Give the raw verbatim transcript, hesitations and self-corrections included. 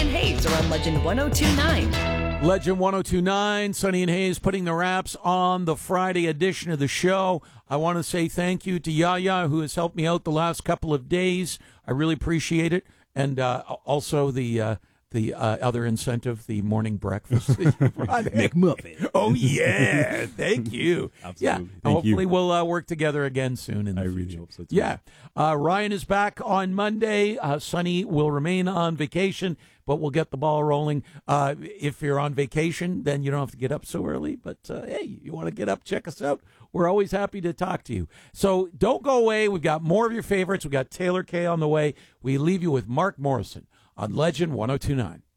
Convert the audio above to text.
and Hayes are on Legend one oh two point nine. Legend one oh two point nine, Sonny and Hayes putting the wraps on the Friday edition of the show. I want to say thank you to Yaya, who has helped me out the last couple of days. I really appreciate it. And uh, also the uh, the uh, other incentive, the morning breakfast. McMuffin. Oh, yeah. Thank you. Absolutely. Yeah. Thank Hopefully you. we'll uh, work together again soon in the I future. really hope so, too. Yeah. Uh, Ryan is back on Monday. Uh, Sonny will remain on vacation, but we'll get the ball rolling. Uh, if you're on vacation, then you don't have to get up so early. But, uh, hey, you want to get up, check us out. We're always happy to talk to you. So don't go away. We've got more of your favorites. We've got Taylor Kay on the way. We leave you with Mark Morrison on Legend one oh two point nine.